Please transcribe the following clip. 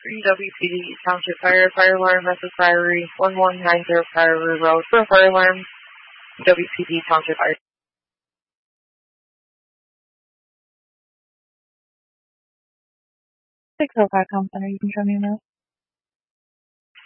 WPD Township Fire alarm at the Priory, 1190 Priory Road. For fire alarm, WPD Township Fire. 605 Town Center, you can show me a note.